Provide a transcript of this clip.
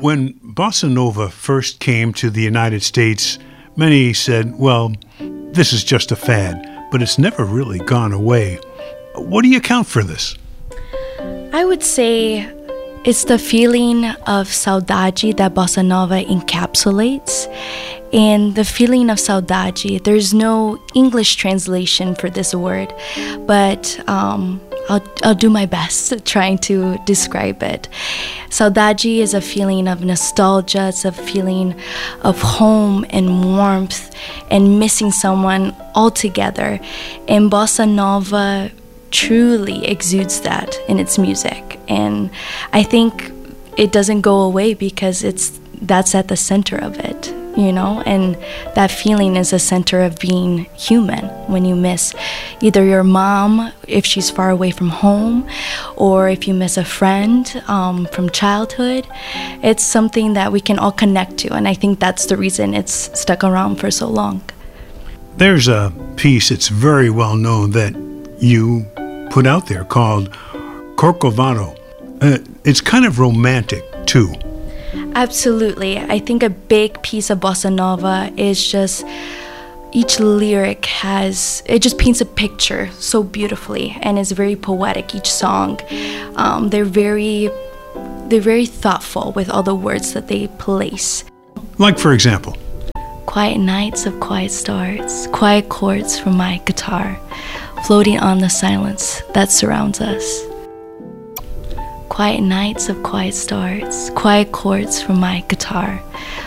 When bossa nova first came to the United States, many said, well, this is just a fad, but it's never really gone away. What do you account for this? I would say it's the feeling of saudade that bossa nova encapsulates. And the feeling of saudade, there's no English translation for this word, but I'll do my best trying to describe it. Saudade is a feeling of nostalgia. It's a feeling of home and warmth and missing someone altogether. And bossa nova truly exudes that in its music. And I think it doesn't go away because that's at the center of it, you know, and that feeling is a center of being human when you miss either your mom if she's far away from home, or if you miss a friend from childhood. It's something that we can all connect to, and I think that's the reason it's stuck around for so long. There's a piece that's very well known that you put out there called Corcovado. It's kind of romantic too. Absolutely. I think a big piece of bossa nova is just each lyric just paints a picture so beautifully, and is very poetic, each song. They're very thoughtful with all the words that they place. Like, for example, quiet nights of quiet stars, quiet chords from my guitar, floating on the silence that surrounds us. Quiet nights of quiet stars, quiet chords from my guitar,